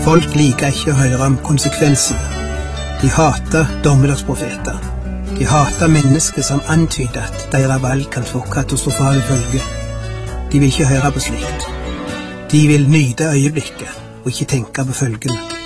Folk liker ikke å høre om konsekvensene. De hater dommedagsprofeter. De hater mennesker som antyder at deres valg kan få katastrofale følger. De vil ikke høre på slikt. De vil nyte øyeblikket og ikke tenke på følgene.